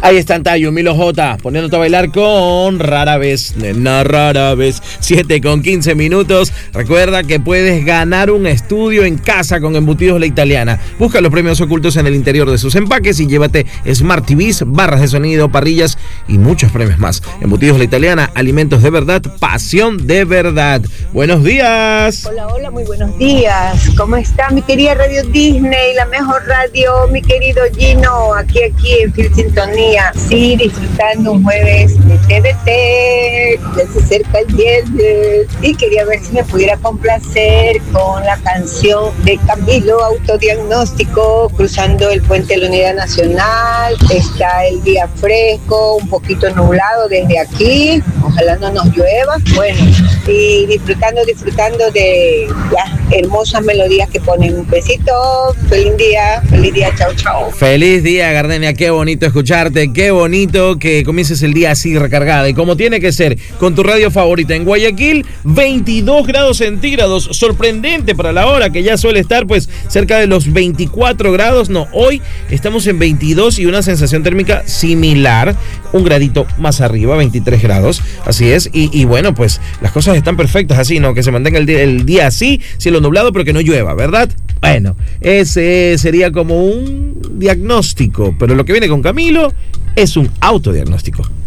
Ahí está Antayo, Milo J, poniéndote a bailar con Rara Vez, nena rara vez, 7:15. Recuerda que puedes ganar un estudio en casa con Embutidos La Italiana. Busca los premios ocultos en el interior de sus empaques y llévate Smart TVs, barras de sonido, parrillas y muchos premios más. Embutidos La Italiana, alimentos de verdad, pasión de verdad. Buenos días. Hola, muy buenos días. ¿Cómo está mi querida Radio Disney, la mejor radio, mi querido Gino? Aquí en Fiel Sintonía. Sí, disfrutando un jueves de TVT, ya se acerca el viernes y quería ver si me pudiera complacer con la canción de Camilo, Autodiagnóstico, cruzando el puente de la Unidad Nacional. Está el día fresco, un poquito nublado desde aquí, ojalá no nos llueva. Bueno, y disfrutando de las hermosas melodías que ponen. Un besito, feliz día, chao. Feliz día, Gardenia, qué bonito escucharte. Qué bonito que comiences el día así recargada y como tiene que ser, con tu radio favorita. En Guayaquil, 22 grados centígrados, sorprendente para la hora que ya suele estar pues cerca de los 24 grados. No, hoy estamos en 22 y una sensación térmica similar, un gradito más arriba, 23 grados, así es. Y bueno, pues las cosas están perfectas así, ¿no? Que se mantenga el día así, cielo nublado, pero que no llueva, ¿verdad? Bueno, ese sería como un diagnóstico, pero lo que viene con Camilo es un autodiagnóstico.